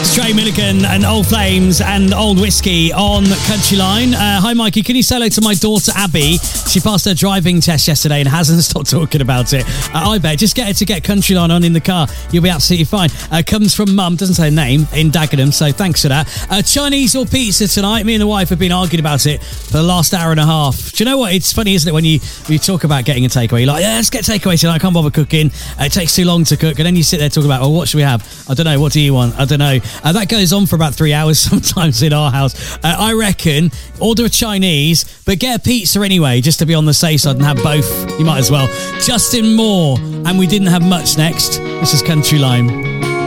Trey Milligan and Old Flames and Old Whiskey on Country Line. Hi, Mikey. Can you say hello to my daughter, Abby? She passed her driving test yesterday and hasn't stopped talking about it. I bet. Just get her to get Country Line on in the car. You'll be absolutely fine. Comes from Mum, doesn't say her name, in Dagenham, so thanks for that. Chinese or pizza tonight? Me and the wife have been arguing about it for the last hour and a half. Do you know what? It's funny, isn't it, when you talk about getting a takeaway? You're like, yeah, let's get takeaway tonight. I can't bother cooking. It takes too long to cook. And then you sit there talking about, oh, what should we have? I don't know. What do you want? I don't know. That goes on for about 3 hours sometimes in our house. I reckon order a Chinese, but get a pizza anyway, just to be on the safe side and have both. You might as well. Justin Moore, and we didn't have much next. This is Country Line.